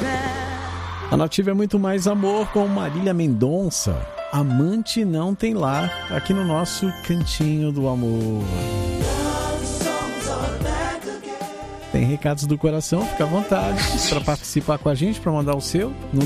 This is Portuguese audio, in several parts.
A Nativa é muito mais amor com Marília Mendonça. Amante não tem lar, aqui no nosso Cantinho do Amor. Tem recados do coração, fica à vontade para participar com a gente, para mandar o seu no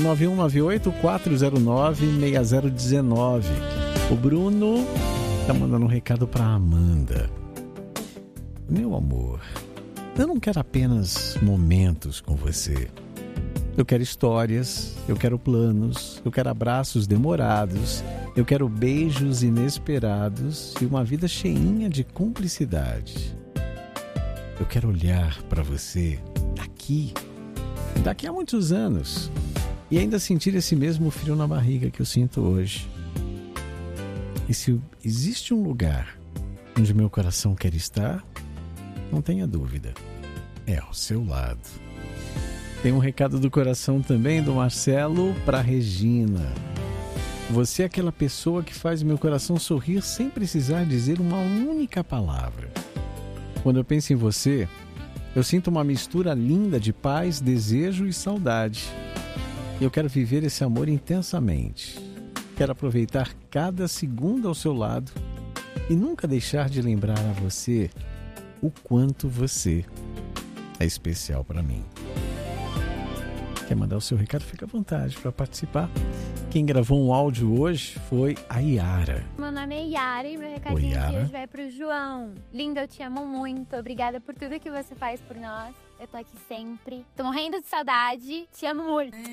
9198-409-6019. O Bruno tá mandando um recado para Amanda. Meu amor, eu não quero apenas momentos com você. Eu quero histórias, eu quero planos, eu quero abraços demorados, eu quero beijos inesperados e uma vida cheinha de cumplicidade. Eu quero olhar para você daqui a muitos anos e ainda sentir esse mesmo frio na barriga que eu sinto hoje. E se existe um lugar onde meu coração quer estar, não tenha dúvida, é ao seu lado. Tem um recado do coração também do Marcelo para Regina. Você é aquela pessoa que faz meu coração sorrir sem precisar dizer uma única palavra. Quando eu penso em você, eu sinto uma mistura linda de paz, desejo e saudade. Eu quero viver esse amor intensamente. Quero aproveitar cada segundo ao seu lado e nunca deixar de lembrar a você o quanto você é especial para mim. Quer mandar o seu recado? Fica à vontade para participar. Quem gravou um áudio hoje foi a Yara. Meu nome é Yara e meu recadinho de hoje vai pro João. Linda, eu te amo muito. Obrigada por tudo que você faz por nós. Eu tô aqui sempre. Tô morrendo de saudade. Te amo muito.